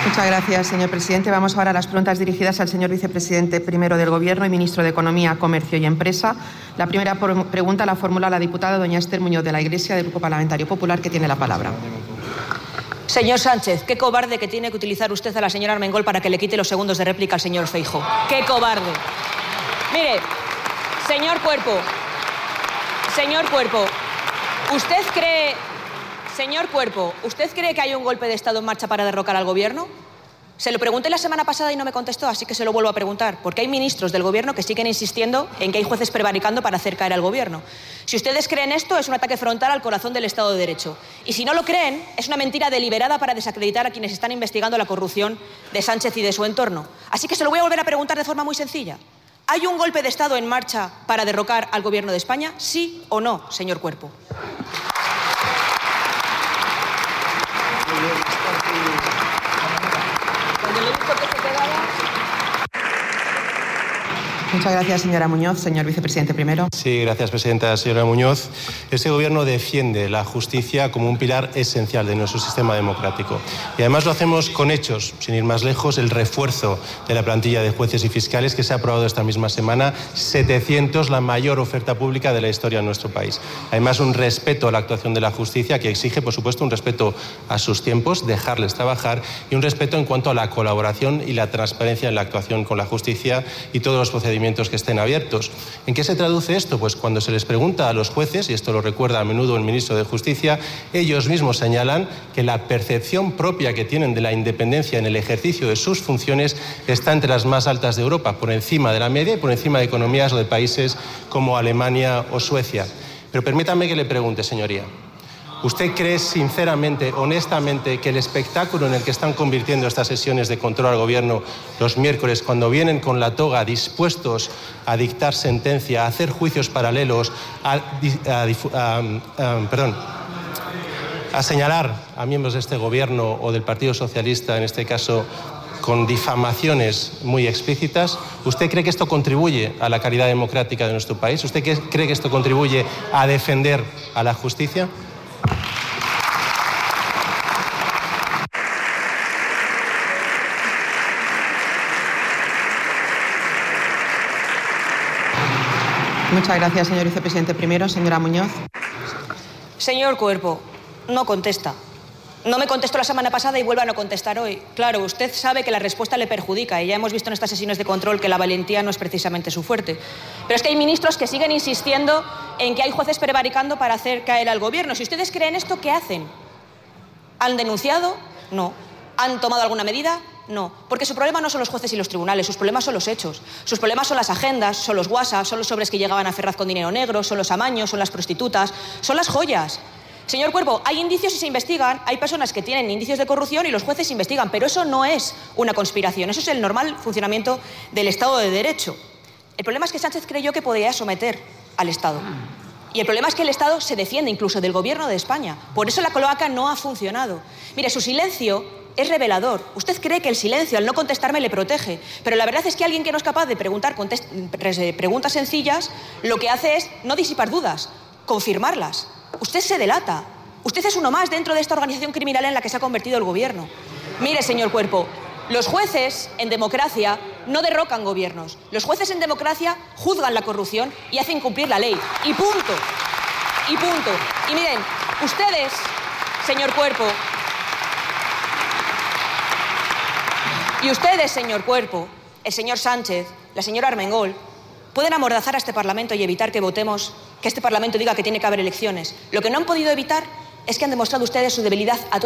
Muchas gracias, señor presidente. Vamos ahora a las preguntas dirigidas al señor vicepresidente primero del Gobierno y ministro de Economía, Comercio y Empresa. La primera pregunta la formula la diputada doña Esther Muñoz de la Iglesia, del Grupo Parlamentario Popular, que tiene la palabra. Señor Sánchez, qué cobarde que tiene que utilizar usted a la señora Armengol para que le quite los segundos de réplica al señor Feijóo. ¡Qué cobarde! Mire, señor Cuerpo, ¿usted cree que hay un golpe de Estado en marcha para derrocar al Gobierno? Se lo pregunté la semana pasada y no me contestó, así que se lo vuelvo a preguntar, porque hay ministros del Gobierno que siguen insistiendo en que hay jueces prevaricando para hacer caer al Gobierno. Si ustedes creen esto, es un ataque frontal al corazón del Estado de Derecho. Y si no lo creen, es una mentira deliberada para desacreditar a quienes están investigando la corrupción de Sánchez y de su entorno. Así que se lo voy a volver a preguntar de forma muy sencilla. ¿Hay un golpe de Estado en marcha para derrocar al Gobierno de España? ¿Sí o no, señor Cuerpo? Muchas gracias, señora Muñoz. Señor vicepresidente primero. Sí, gracias, presidenta. Señora Muñoz, este Gobierno defiende la justicia como un pilar esencial de nuestro sistema democrático. Y además lo hacemos con hechos, sin ir más lejos, el refuerzo de la plantilla de jueces y fiscales que se ha aprobado esta misma semana, 700, la mayor oferta pública de la historia en nuestro país. Además, un respeto a la actuación de la justicia que exige, por supuesto, un respeto a sus tiempos, dejarles trabajar, y un respeto en cuanto a la colaboración y la transparencia en la actuación con la justicia y todos los procedimientos que estén abiertos. ¿En qué se traduce esto? Pues cuando se les pregunta a los jueces, y esto lo recuerda a menudo el ministro de Justicia, ellos mismos señalan que la percepción propia que tienen de la independencia en el ejercicio de sus funciones está entre las más altas de Europa, por encima de la media y por encima de economías o de países como Alemania o Suecia. Pero permítame que le pregunte, señoría, ¿usted cree sinceramente, honestamente, que el espectáculo en el que están convirtiendo estas sesiones de control al Gobierno los miércoles, cuando vienen con la toga dispuestos a dictar sentencia, a hacer juicios paralelos, a señalar a miembros de este Gobierno o del Partido Socialista, en este caso, con difamaciones muy explícitas? ¿Usted cree que esto contribuye a la calidad democrática de nuestro país? ¿Usted cree que esto contribuye a defender a la justicia? Muchas gracias, señor vicepresidente primero. Señora Muñoz. Señor Cuerpo, no contesta. No me contestó la semana pasada y vuelve a no contestar hoy. Claro, usted sabe que la respuesta le perjudica y ya hemos visto en estas sesiones de control que la valentía no es precisamente su fuerte. Pero es que hay ministros que siguen insistiendo en que hay jueces prevaricando para hacer caer al Gobierno. Si ustedes creen esto, ¿qué hacen? ¿Han denunciado? No. ¿Han tomado alguna medida? No. Porque su problema no son los jueces y los tribunales, sus problemas son los hechos. Sus problemas son las agendas, son los WhatsApp, son los sobres que llegaban a Ferraz con dinero negro, son los amaños, son las prostitutas, son las joyas. Señor Cuerpo, hay indicios y se investigan, hay personas que tienen indicios de corrupción y los jueces investigan, pero eso no es una conspiración, eso es el normal funcionamiento del Estado de Derecho. El problema es que Sánchez creyó que podía someter al Estado. Y el problema es que el Estado se defiende incluso del Gobierno de España. Por eso la cloaca no ha funcionado. Mire, su silencio es revelador. Usted cree que el silencio, al no contestarme, le protege. Pero la verdad es que alguien que no es capaz de preguntar preguntas sencillas, lo que hace es no disipar dudas, confirmarlas. Usted se delata. Usted es uno más dentro de esta organización criminal en la que se ha convertido el Gobierno. Mire, señor Cuerpo, los jueces en democracia no derrocan gobiernos. Los jueces en democracia juzgan la corrupción y hacen cumplir la ley. Y punto. Y punto. Y miren, ustedes, señor Cuerpo, y ustedes, señor Cuerpo, el señor Sánchez, la señora Armengol, pueden amordazar a este Parlamento y evitar que votemos, que este Parlamento diga que tiene que haber elecciones. Lo que no han podido evitar es que han demostrado ustedes su debilidad a todos.